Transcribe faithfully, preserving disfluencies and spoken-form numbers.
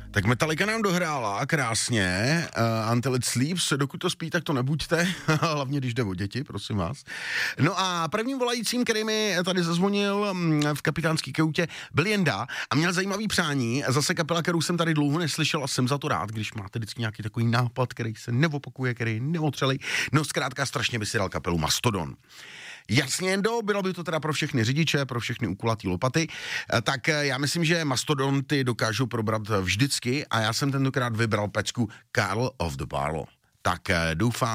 Tak Metallica nám dohrála krásně, uh, Until It Sleeps, dokud to spí, tak to nebuďte, hlavně když jde o děti, prosím vás. No a prvním volajícím, který mi tady zazvonil v kapitánský kautě, byl Jenda a měl zajímavý přání, zase kapela, kterou jsem tady dlouho neslyšel a jsem za to rád, když máte vždycky nějaký takový nápad, který se neopakuje, který neotřelej, no zkrátka strašně by si dal kapelu Mastodon. Jasně, Jendo, bylo by to teda pro všechny řidiče, pro všechny ukulatý lopaty, tak já myslím, že Mastodonty dokážou probrat vždycky a já jsem tentokrát vybral pecku Carl of the Barrel. Tak doufám,